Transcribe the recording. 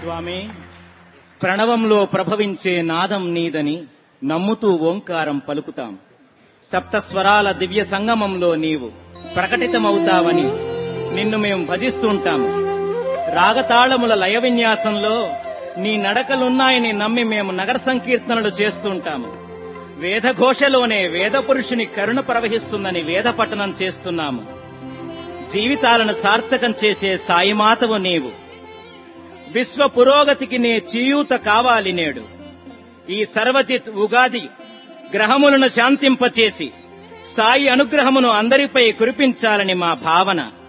స్వామి, ప్రణవంలో ప్రభవించే నాదం నీదని నమ్ముతూ ఓంకారం పలుకుతాం. సప్తస్వరాల దివ్య సంగమంలో నీవు ప్రకటితమవుతావని నిన్ను మేము భజిస్తుంటాము. రాగతాళముల లయ విన్యాసంలో నీ నడకలున్నాయని నమ్మి మేము నగర సంకీర్తనలు చేస్తుంటాము. వేదఘోషలోనే వేద పురుషుని కరుణ ప్రవహిస్తుందని వేద పఠనం చేస్తున్నాము. జీవితాలను సార్థకం చేసే సాయిమాతవు నీవు. విశ్వ పురోగతికి నే చేయూత కావాలి నేడు. ఈ సర్వజిత్ ఉగాది గ్రహములను శాంతింపచేసి సాయి అనుగ్రహమును అందరిపై కురిపించాలని మా భావన.